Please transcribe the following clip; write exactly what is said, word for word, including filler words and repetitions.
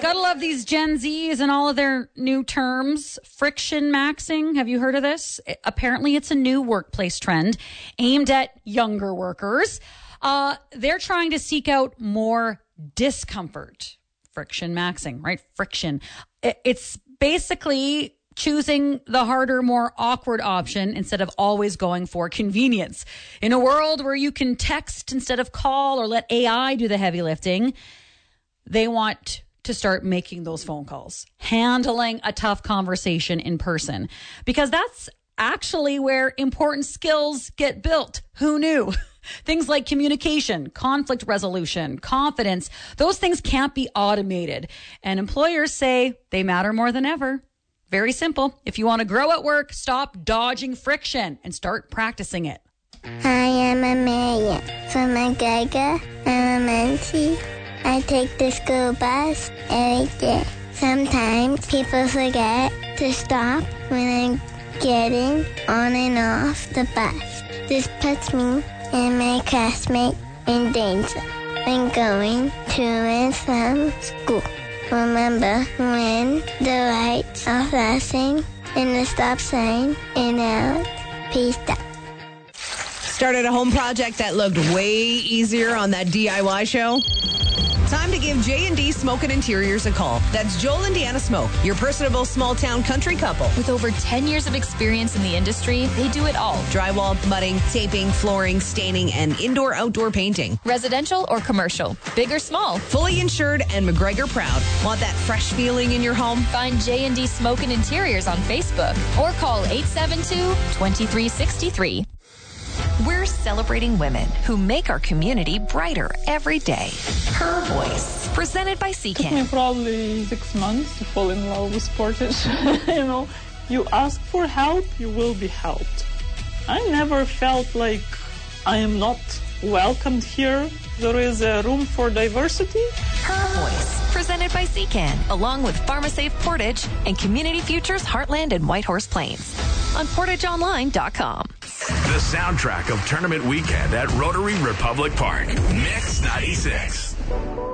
Gotta love these Gen Zs and all of their new terms. Friction maxing. Have you heard of this? It, apparently, it's a new workplace trend aimed at younger workers. Uh, they're trying to seek out more discomfort. Friction maxing, right? Friction. It, it's basically choosing the harder, more awkward option instead of always going for convenience. In a world where you can text instead of call or let A I do the heavy lifting, they want to start making those phone calls, handling a tough conversation in person, because that's actually where important skills get built. Who knew? Things like communication, conflict resolution, confidence, those things can't be automated. And employers say they matter more than ever. Very simple. If you want to grow at work, stop dodging friction and start practicing it. Hi, I'm Amelia from McGregor Elementary. I take the school bus every day. Sometimes people forget to stop when I'm getting on and off the bus. This puts me and my classmate in danger when going to and from school. Remember when the lights are flashing and the stop sign is out. Peace out. Started a home project that looked way easier on that D I Y show? Time to give J and D Smoke and Interiors a call. That's Joel and Deanna Smoke, your personable small-town country couple. With over ten years of experience in the industry, they do it all. Drywall, mudding, taping, flooring, staining, and indoor-outdoor painting. Residential or commercial, big or small. Fully insured and McGregor proud. Want that fresh feeling in your home? Find J and D Smoke and Interiors on Facebook or call eight seven two, two three six three. We're celebrating women who make our community brighter every day. Her Voice, presented by It took Secan. me probably six months to fall in love with Portage. You know, you ask for help, you will be helped. I never felt like I am not welcomed here. There is a room for diversity. Her Voice, presented by Secan, along with PharmaSafe Portage and Community Futures Heartland and Whitehorse Plains on portage online dot com. The soundtrack of Tournament Weekend at Rotary Republic Park. Mix ninety-six.